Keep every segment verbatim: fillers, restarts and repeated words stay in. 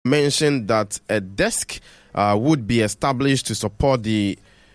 mentioned that a desk uh, would be established to support the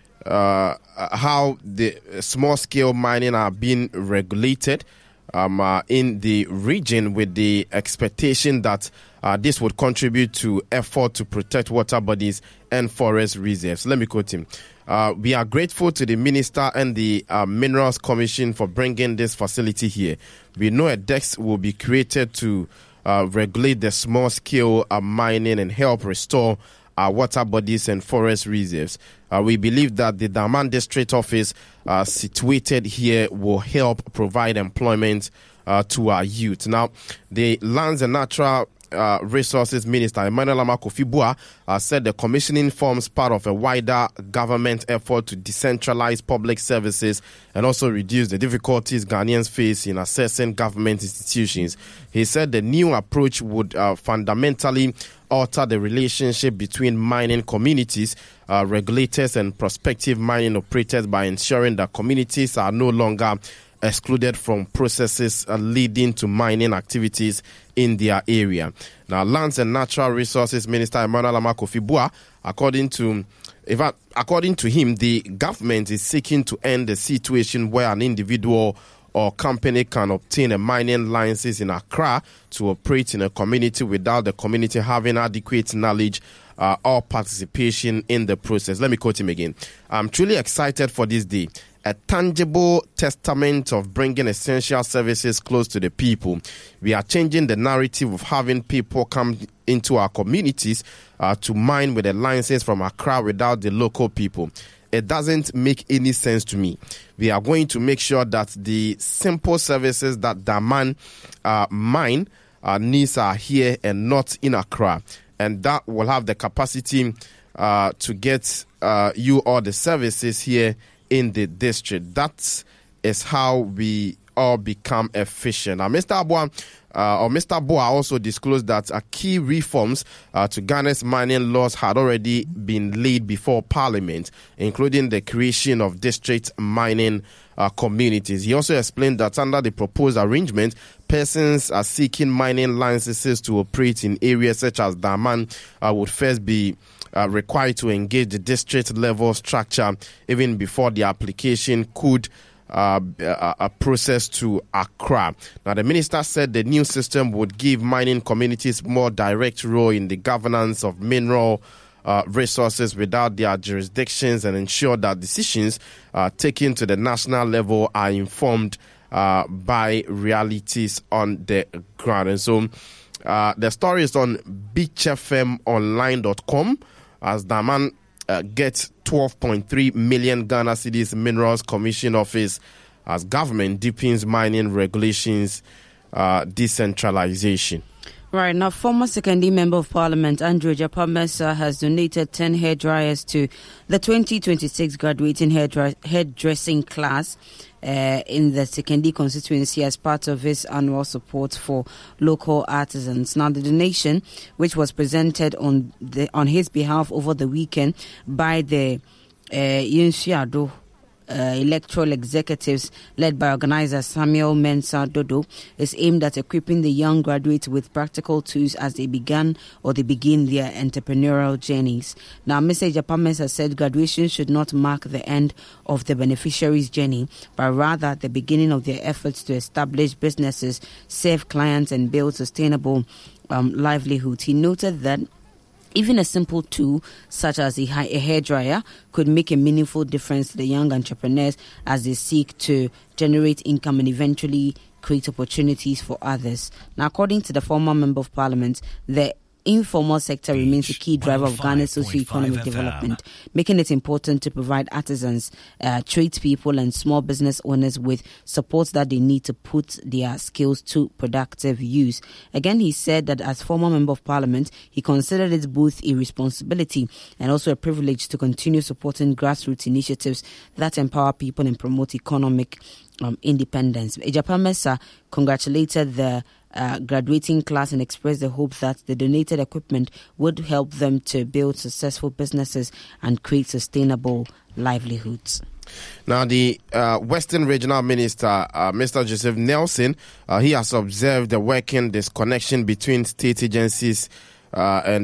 uh, how the small-scale mining are being regulated um, uh, in the region, with the expectation that uh, this would contribute to effort to protect water bodies and forest reserves. Let me quote him. Uh, we are grateful to the Minister and the uh, Minerals Commission for bringing this facility here. We know a desk will be created to uh, regulate the small-scale uh, mining and help restore our water bodies and forest reserves. Uh, we believe that the Daman District Office uh, situated here will help provide employment uh, to our youth. Now, the Lands and Natural Uh, Resources Minister Emmanuel Amakofibua uh, said the commissioning forms part of a wider government effort to decentralize public services and also reduce the difficulties Ghanaians face in accessing government institutions. He said the new approach would uh, fundamentally alter the relationship between mining communities, uh, regulators and prospective mining operators by ensuring that communities are no longer excluded from processes uh, leading to mining activities in their area. Now, Lands and Natural Resources Minister Emmanuel Amakofibua, according to, in fact, according to him, the government is seeking to end the situation where an individual or company can obtain a mining license in Accra to operate in a community without the community having adequate knowledge uh, or participation in the process. Let me quote him again. I'm truly excited for this day. A tangible testament of bringing essential services close to the people. We are changing the narrative of having people come into our communities uh, to mine with a license from Accra without the local people. It doesn't make any sense to me. We are going to make sure that the simple services that Daman uh, mine uh, needs are here and not in Accra. And that will have the capacity uh, to get uh, you all the services here in the district. That is how we all become efficient. Now, Mister Abua, uh, or Mister Boa also disclosed that uh, key reforms uh, to Ghana's mining laws had already been laid before Parliament, including the creation of district mining uh, communities. He also explained that under the proposed arrangement, persons are seeking mining licenses to operate in areas such as Daman uh, would first be Uh, required to engage the district level structure even before the application could uh, uh, uh, process to Accra. Now, the minister said the new system would give mining communities more direct role in the governance of mineral uh, resources without their jurisdictions and ensure that decisions uh, taken to the national level are informed uh, by realities on the ground. And so uh, the story is on beach f m online dot com. As Daman uh, gets twelve point three million Ghana Cedis Minerals Commission Office as government deepens mining regulations uh, decentralization. Right, now former second Member of Parliament Andrew Japamesa has donated ten hair dryers to the twenty twenty-six graduating hairdre- hairdressing class uh, in the Sekondi constituency as part of his annual support for local artisans. Now, the donation, which was presented on the on his behalf over the weekend by the uh, Yinsiado Uh, electoral executives led by organizer Samuel Mensah Dodo, is aimed at equipping the young graduates with practical tools as they began or they begin their entrepreneurial journeys. Now, Mister Japamesa said graduation should not mark the end of the beneficiaries' journey, but rather the beginning of their efforts to establish businesses, serve clients, and build sustainable um, livelihoods. He noted that even a simple tool such as a hairdryer could make a meaningful difference to the young entrepreneurs as they seek to generate income and eventually create opportunities for others. Now, according to the former Member of Parliament, the informal sector remains a key driver of Ghana's socio-economic development, making it important to provide artisans, uh, tradespeople and small business owners with support that they need to put their skills to productive use. Again, he said that as former Member of Parliament, he considered it both a responsibility and also a privilege to continue supporting grassroots initiatives that empower people and promote economic um, independence. Japamesa congratulated the Uh, graduating class and expressed the hope that the donated equipment would help them to build successful businesses and create sustainable livelihoods. Now, the uh, Western Regional Minister, uh, Mister Joseph Nelson, uh, he has observed the working disconnection between state agencies uh, and